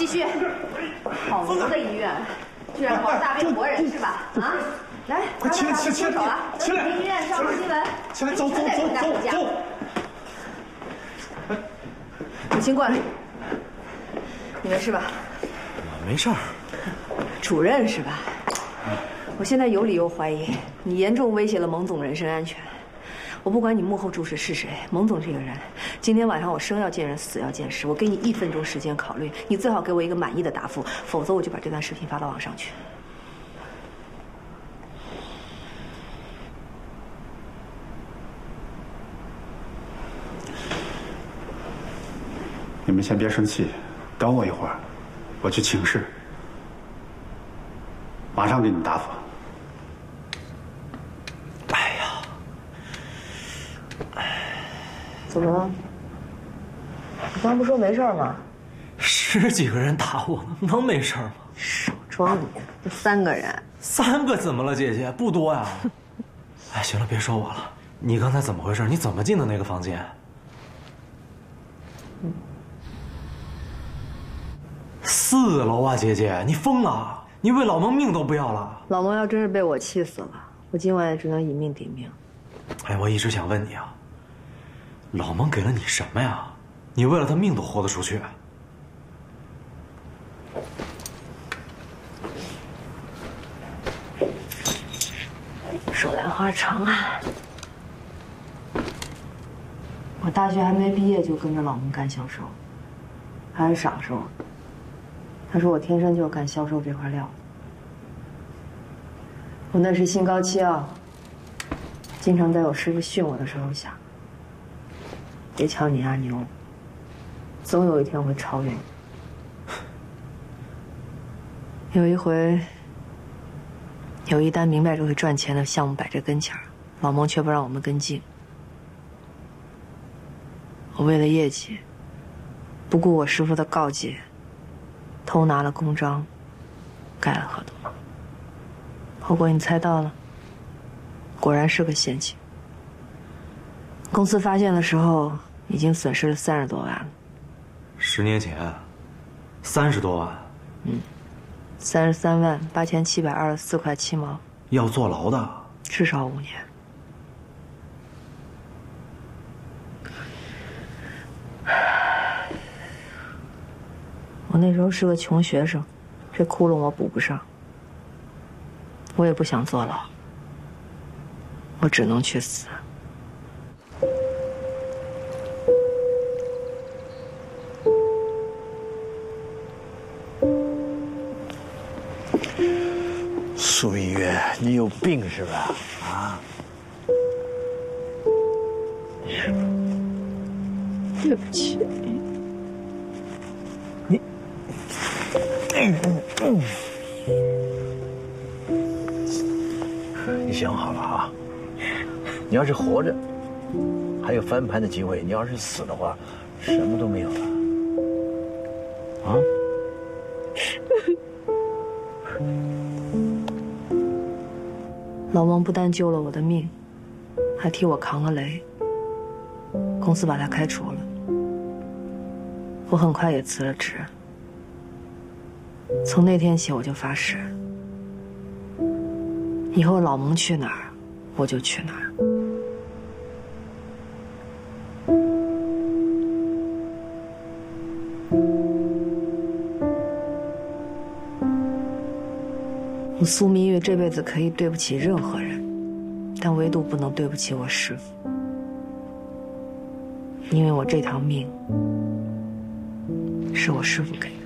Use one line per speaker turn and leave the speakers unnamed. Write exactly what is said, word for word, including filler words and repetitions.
续。好牛的医院，居然保大病活人是吧？啊，来，
快起来，起来，起来，起来！
医院上新闻，
起来，走走走走走。
母亲过来，你没事吧？
我没事儿。
主任是吧？我现在有理由怀疑你严重威胁了蒙总人身安全。我不管你幕后主使是谁，蒙总这个人，今天晚上我生要见人，死要见尸。我给你一分钟时间考虑，你最好给我一个满意的答复，否则我就把这段视频发到网上去。
你们先别生气，等我一会儿，我去请示，马上给你答复。
哎呀，
怎么了？你刚不说没事吗？
十几个人打我，能没事吗？
少装你，就三个人。
三个怎么了，姐姐？不多呀。哎，行了，别说我了。你刚才怎么回事？你怎么进的那个房间？
嗯。
四楼啊，姐姐，你疯了！你为老蒙命都不要了。
老蒙要真是被我气死了，我今晚也只能以命抵命。
哎，我一直想问你啊，老蒙给了你什么呀？你为了他命都豁得出去？
说来话长啊。我大学还没毕业就跟着老蒙干销售，还是赏识我。他说我天生就是干销售这块料。我那时心高气傲，经常在我师傅训我的时候想，别瞧你阿牛，总有一天我会超越你。有一回，有一单明摆着会赚钱的项目摆在跟前儿，老蒙却不让我们跟进。我为了业绩，不顾我师傅的告诫，偷拿了公章，盖了合同。后果你猜到了，果然是个陷阱。公司发现的时候，已经损失了三十多万了。
十年前，三十多万。
嗯，三十三万八千七百二十四块七毛。
要坐牢的，
至少五年。我那时候是个穷学生，这窟窿我补不上。我也不想坐牢，我只能去死。
苏一月，你有病是吧？啊？
对不起。
你，嗯嗯。你想好了啊？你要是活着，还有翻盘的机会；你要是死的话，什么都没有了。啊？
老蒙不但救了我的命，还替我扛了雷。公司把他开除了，我很快也辞了职。从那天起，我就发誓，以后老蒙去哪儿，我就去哪儿。我苏明月这辈子可以对不起任何人，但唯独不能对不起我师父，因为我这条命是我师父给的。